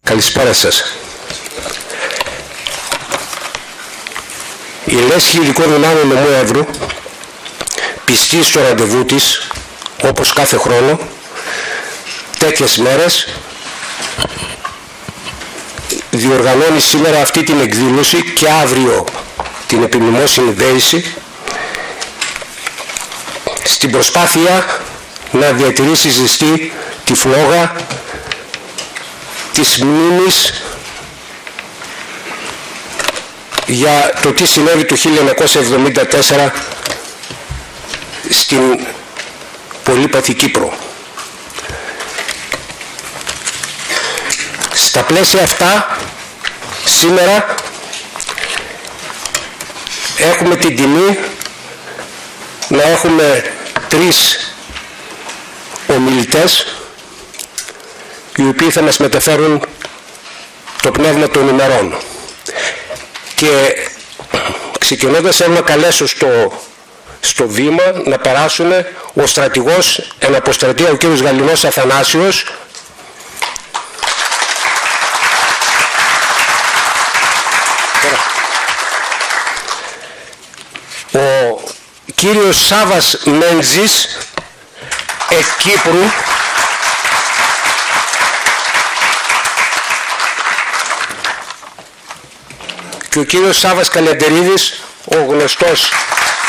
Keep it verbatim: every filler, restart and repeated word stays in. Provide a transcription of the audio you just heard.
Καλησπέρα σας. Η Λέσχη Ειδικών Δυνάμεων Νομού Εύρου, πιστή στο ραντεβού της, όπως κάθε χρόνο, τέτοιες μέρες, διοργανώνει σήμερα αυτή την εκδήλωση και αύριο την επιμνημόσυνη δέηση, στην προσπάθεια να διατηρήσει ζεστή τη φλόγα της μνήμης για το τι συνέβη το χίλια εννιακόσια εβδομήντα τέσσερα στην πολύπαθη Κύπρο. Στα πλαίσια αυτά, σήμερα έχουμε την τιμή να έχουμε τρεις ομιλητές οι οποίοι θα μας μεταφέρουν το πνεύμα των ημερών. Και ξεκινώντας θέλω να καλέσω στο, στο βήμα να περάσουν ο στρατηγός εν αποστρατεία, ο κύριος Γαλινός Αθανάσιος, ο κύριος Σάβας Μέντζης εκ Κύπρου, και ο κύριος Σάβας Καλιαντερίδης, ο γνωστός